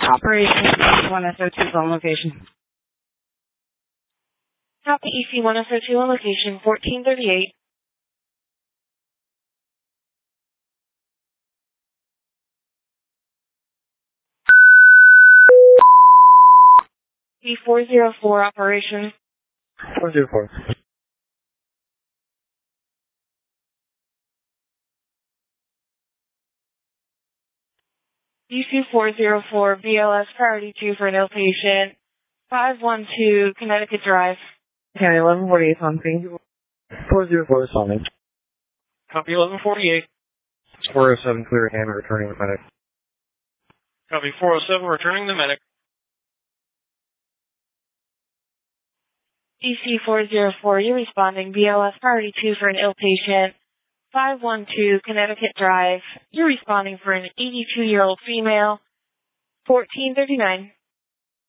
Operation EC-1SO2 on location. Copy EC-1SO2 on location, 1438. E404 operation. 404. EC404 BLS priority 2 for an ill patient. 512 Connecticut Drive. County 1148 on scene. 404 is on. Copy 1148. 407 clear hand returning the medic. Copy 407, returning the medic. EC404, you're responding. BLS priority 2 for an ill patient. 512 Connecticut Drive. You're responding for an 82-year-old female. 1439.